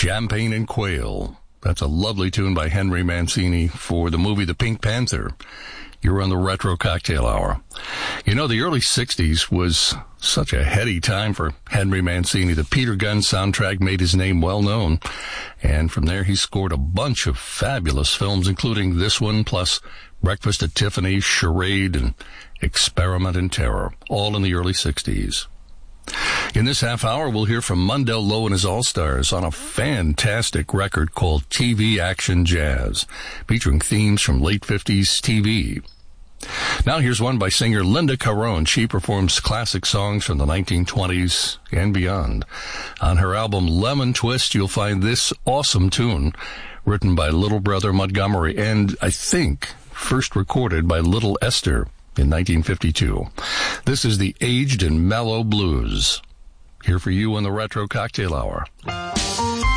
Champagne and Quail. That's a lovely tune by Henry Mancini for the movie The Pink Panther. You're on the Retro Cocktail Hour. You know, the early 60s was such a heady time for Henry Mancini. The Peter Gunn soundtrack made his name well known. And from there, he scored a bunch of fabulous films, including this one, plus Breakfast at Tiffany's, Charade, and Experiment in Terror, all in the early 60s. In this half hour, we'll hear from Mundell Lowe and his All-Stars on a fantastic record called TV Action Jazz, featuring themes from late 50s TV. Now here's one by singer Linda Caron. She performs classic songs from the 1920s and beyond. On her album Lemon Twist, you'll find this awesome tune, written by Little Brother Montgomery, and I think first recorded by Little Esther in 1952. This is the Aged and Mellow Blues. Here for you on the Retro Cocktail Hour.